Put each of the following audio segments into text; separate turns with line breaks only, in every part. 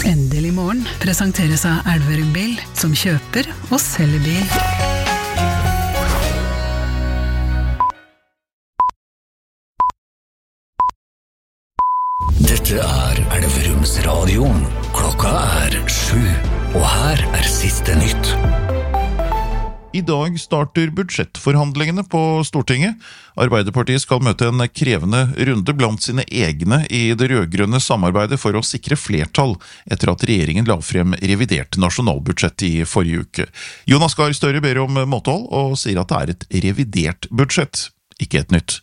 Endelig morgen presenteres av Elverum Bil, som kjøper og selger bil.
Dette Elverums Radio. Klokka 7, og her siste nytt.
I dag starter budsjettforhandlingene på Stortinget. Arbeiderpartiet skal møte en krevende runde blant sine egne i det rødgrønne samarbeidet for å sikre flertall etter at regjeringen la frem revidert nasjonalbudsjett i forrige uke. Jonas Gahr Støre ber om måtehold og sier at det et revidert budsjett, ikke et nytt.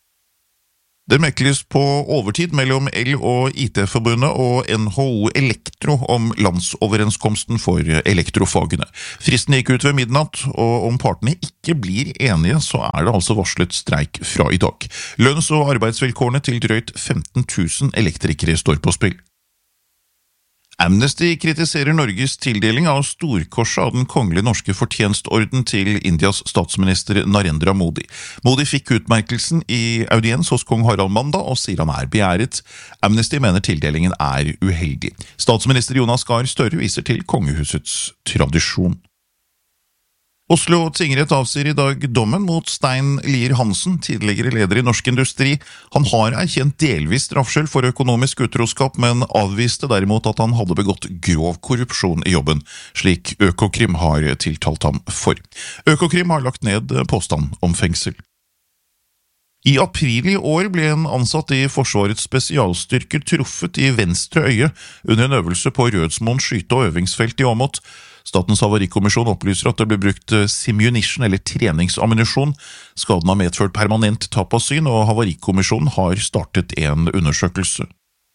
Det mekles på overtid mellom El- og IT-forbundet og NHO Elektro om landsoverenskomsten for elektrofagene. Fristen gikk ut ved midnatt, og om partene ikke blir enige, så det altså varslet streik fra i dag. Lønns- og arbeidsvilkårene til drøyt 15 000 elektrikere står på spill. Amnesty kritiserer Norges tildeling av storkorset av den kongelige norske fortjenstorden til Indias statsminister Narendra Modi. Modi fikk utmerkelsen i audiens hos kong Harald mandag og sier han begjæret. Amnesty mener tildelingen uheldig. Statsminister Jonas Gahr Støre viser til kongehusets tradisjon. Oslo tingrett avsier i dag dommen mot Stein Lier Hansen, tidligere leder i Norsk Industri. Han har erkjent delvis straffskyld for økonomisk utroskap, men avviste derimot at han hadde begått grov korrupsjon i jobben, slik Økokrim har tiltalt ham for. Økokrim har lagt ned påstand om fengsel. I april i år ble en ansatt i Forsvarets spesialstyrker truffet i venstre øye under en øvelse på Rødsmoen skyte- og øvingsfelt i Åmot. Statens havarikommisjon opplyser at det ble brukt simunition eller treningsammunisjon. Skaden har medført permanent tap av syn, og havarikommisjonen har startet en undersøkelse.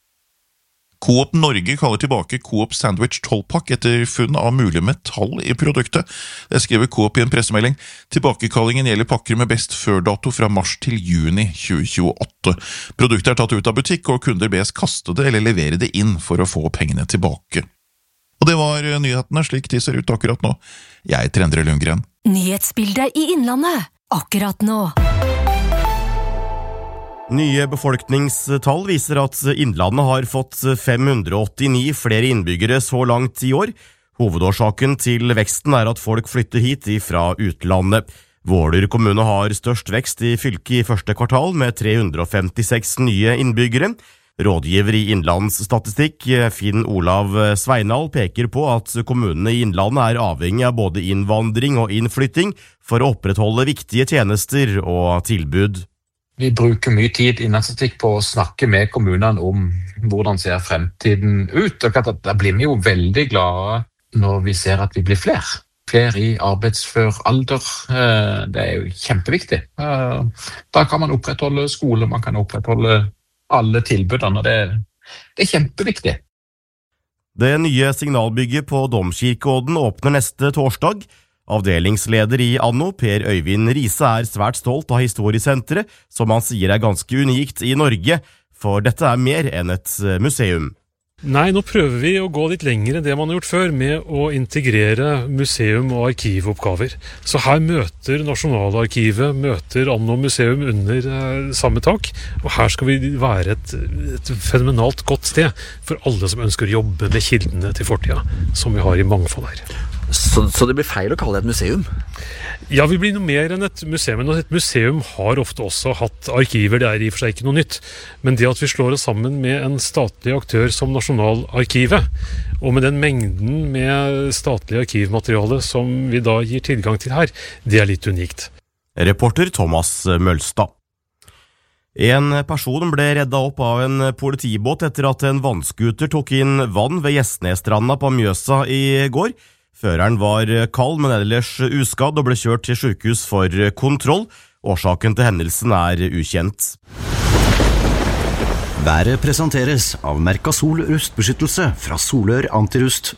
Coop Norge kaller tilbake Coop Sandwich 12-pakk etter funn av mulig metall i produktet. Det skriver Coop i en pressemelding. Tilbakekallingen gjelder pakker med best før-dato fra mars til juni 2028. Produktet tatt ut av butikk, og kunder bes kaste det eller levere det inn for å få pengene tilbake. Og det var nyhetene slik de ser ut akkurat nå. Jeg heter Endre Lundgren.
Nyhetsbildet i Innlandet, akkurat nå.
Nye befolkningstall viser at Innlandet har fått 589 flere innbyggere så langt i år. Hovedårsaken til veksten at folk flytter hit fra utlandet. Våler kommune har størst vekst i fylket i første kvartal med 356 nye innbyggere. Rådgiver i Innlandsstatistikk, Finn Olav Sveinal, peker på at kommunene i Innlandet avhengig av både innvandring og innflytting for å opprettholde viktige tjenester og tilbud.
Vi bruker mye tid i Innlandsstatistikk på å snakke med kommunene om hvordan ser fremtiden ut. Og da blir vi jo veldig glade når vi ser at vi blir flere. Flere i arbeidsfør alder. Det jo kjempeviktig. Da kan man opprettholde skole, man kan opprettholde alle tilbudene, og det kjempeviktig.
Det nye signalbygget på Domkirkeodden åpner neste torsdag. Avdelingsleder i Anno, Per Øyvind Riise, svært stolt av historiesenteret, som han sier ganske unikt i Norge, for dette mer enn et museum.
Nei, nå prøver vi å gå litt lenger enn det man har gjort før med å integrere museum- og arkivoppgaver. Så her møter Nasjonalarkivet, møter Anno museum under samme tak, og her skal vi være et fenomenalt godt sted for alle som ønsker å jobbe med kildene til fortida, som vi har i mangfold her.
Så det blir feil å kalle det et museum?
Ja, vi blir noe mer enn et museum, og et museum har ofte også hatt arkiver, det i og for seg ikke noe nytt. Men det at vi slår oss sammen med en statlig aktør som Nasjonalarkivet, og med den mengden med statlig arkivmateriale som vi da gir tilgang til her, det litt unikt.
Reporter Thomas Mølstad. En person ble redda opp av en politibåt etter at en vannskuter tok inn vann ved Gjesnesstranda på Mjøsa i går. Føreren var kald, men ellers uskadd og ble kjørt til sykehus for kontroll. Årsaken til hendelsen ukjent.
Været presenteres av Mercasol rustbeskyttelse fra Solør Antirust.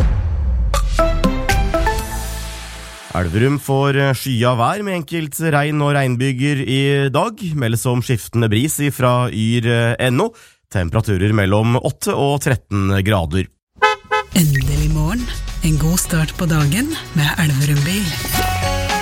Elverum får skya vær med enkelt regn og regnbyger i dag. Meldes om skiftende bris fra yr.no. Temperaturer mellom 8 og 13 grader.
Endelig morgen. En god start på dagen med Elverum Bil.